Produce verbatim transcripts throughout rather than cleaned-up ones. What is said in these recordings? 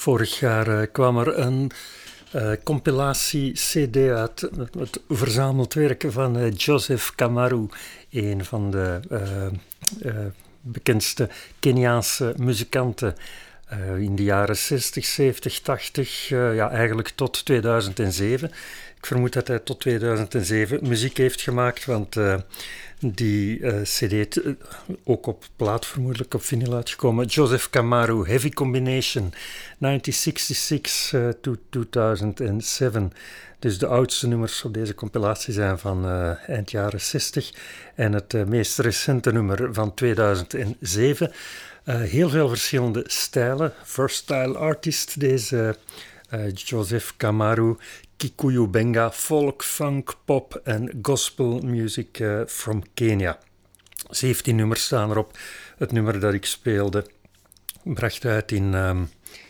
Vorig jaar uh, kwam er een uh, compilatie-C D uit, het, het verzameld werk van uh, Joseph Kamaru, een van de uh, uh, bekendste Keniaanse muzikanten uh, in de jaren zestig, zeventig, tachtig, uh, ja, eigenlijk tot tweeduizend zeven. Ik vermoed dat hij tot tweeduizend zeven muziek heeft gemaakt, want uh, die uh, C D, t- ook op plaat vermoedelijk op vinyl uitgekomen. Joseph Kamaru, Heavy Combination, negentien zesenzestig uh, to tweeduizend zeven. Dus de oudste nummers op deze compilatie zijn van uh, eind jaren zestig. En het uh, meest recente nummer van tweeduizend zeven. Uh, heel veel verschillende stijlen. Versatile artist, deze uh, Joseph Kamaru. Kikuyu Benga, folk, funk, pop en gospel music uh, from Kenia. zeventien nummers staan erop. Het nummer dat ik speelde bracht uit in um,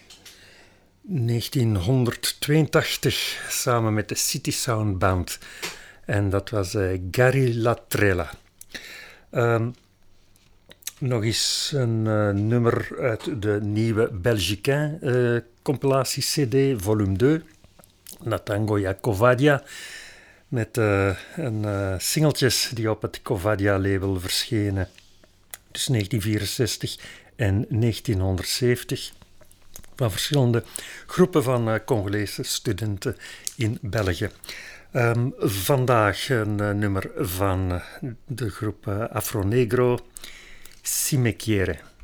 negentienhonderdtweeëntachtig samen met de City Sound Band. En dat was uh, Gary Latrella. Um, nog eens een uh, nummer uit de nieuwe Belgicain uh, compilatie-C D, volume twee. Natangoya Kovadia, met uh, een uh, singeltjes die op het Kovadia-label verschenen tussen negentien vierenzestig en negentienhonderdzeventig, van verschillende groepen van uh, Congolese studenten in België. Um, vandaag een uh, nummer van uh, de groep uh, Afro Negro, Simekiere.